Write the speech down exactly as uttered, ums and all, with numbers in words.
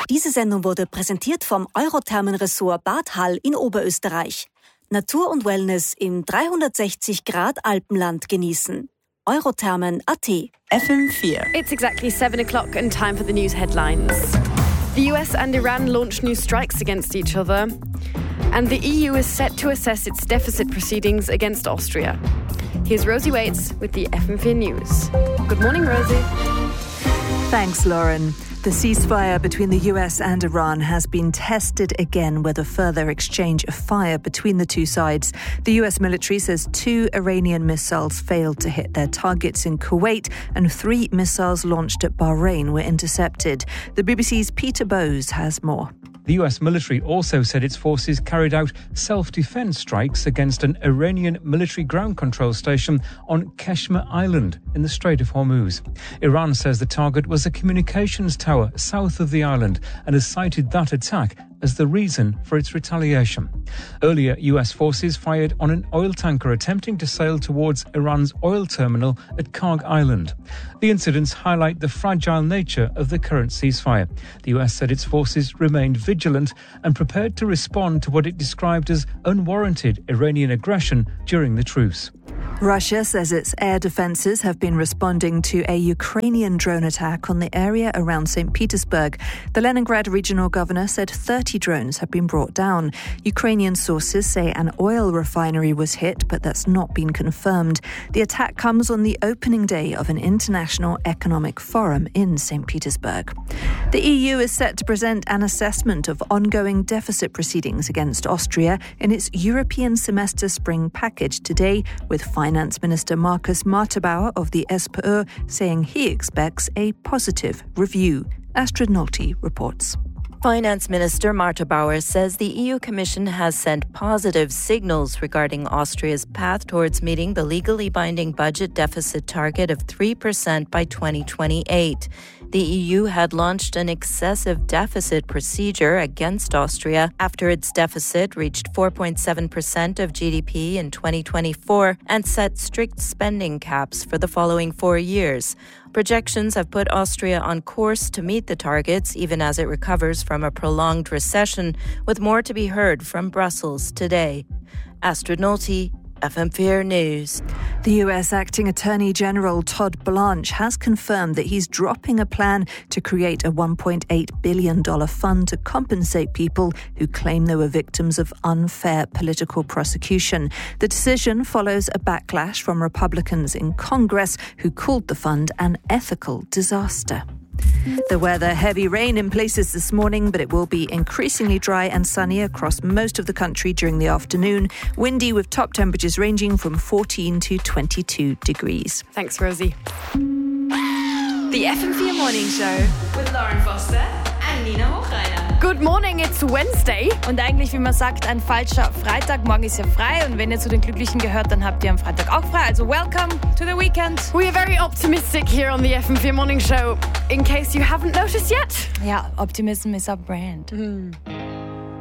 Diese Sendung wurde präsentiert vom Eurothermenressort Bad Hall in Oberösterreich. Natur und Wellness im dreihundertsechzig Grad Alpenland genießen. Eurothermen Punkt a t. F M vier. It's exactly seven o'clock and time for the news headlines. The U S and Iran launched new strikes against each other. And the E U is set to assess its deficit proceedings against Austria. Here's Rosie Waits with the F M vier News. Good morning, Rosie. Thanks, Lauren. The ceasefire between the U S and Iran has been tested again with a further exchange of fire between the two sides. The U S military says two Iranian missiles failed to hit their targets in Kuwait and three missiles launched at Bahrain were intercepted. The B B C's Peter Bowes has more. The U S military also said its forces carried out self-defense strikes against an Iranian military ground control station on Keshmer Island in the Strait of Hormuz. Iran says the target was a communications tower south of the island and has cited that attack as the reason for its retaliation. Earlier, U S forces fired on an oil tanker attempting to sail towards Iran's oil terminal at Karg Island. The incidents highlight the fragile nature of the current ceasefire. The U S said its forces remained vigilant and prepared to respond to what it described as unwarranted Iranian aggression during the truce. Russia says its air defences have been responding to a Ukrainian drone attack on the area around Saint Petersburg. The Leningrad regional governor said thirty drones have been brought down. Ukrainian sources say an oil refinery was hit, but that's not been confirmed. The attack comes on the opening day of an international economic forum in Saint Petersburg. The E U is set to present an assessment of ongoing deficit proceedings against Austria in its European semester spring package today, with Finance Minister Markus Marterbauer of the S P Ö saying he expects a positive review. Astrid Nolte reports. Finance Minister Marterbauer says the E U Commission has sent positive signals regarding Austria's path towards meeting the legally binding budget deficit target of three percent by twenty twenty-eight. The E U had launched an excessive deficit procedure against Austria after its deficit reached four point seven percent of G D P in twenty twenty-four and set strict spending caps for the following four years. Projections have put Austria on course to meet the targets even as it recovers from a prolonged recession, with more to be heard from Brussels today. Astrid Nolte, F M vier News. The U S Acting Attorney General Todd Blanche has confirmed that he's dropping a plan to create a one point eight billion dollars fund to compensate people who claim they were victims of unfair political prosecution. The decision follows a backlash from Republicans in Congress who called the fund an ethical disaster. The weather, heavy rain in places this morning, but it will be increasingly dry and sunny across most of the country during the afternoon. Windy with top temperatures ranging from fourteen to twenty-two degrees. Thanks, Rosie. The F M vier Morning Show with Lauren Foster and Nina Hochreiner. Good morning, it's Wednesday. Und eigentlich, wie man sagt, ein falscher Freitag. Morgen ist ja frei und wenn ihr zu den Glücklichen gehört, dann habt ihr am Freitag auch frei. Also welcome to the weekend. We are very optimistic here on the F M vier Morning Show, in case you haven't noticed yet. Ja, Optimism is our brand. Mm.